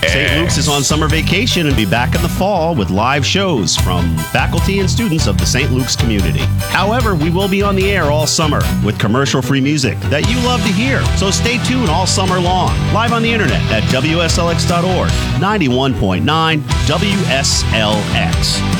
St. Luke's is on summer vacation and be back in the fall with live shows from faculty and students of the St. Luke's community. However, we will be on the air all summer with commercial-free music that you love to hear. So stay tuned all summer long, live on the internet at WSLX.org, 91.9 WSLX.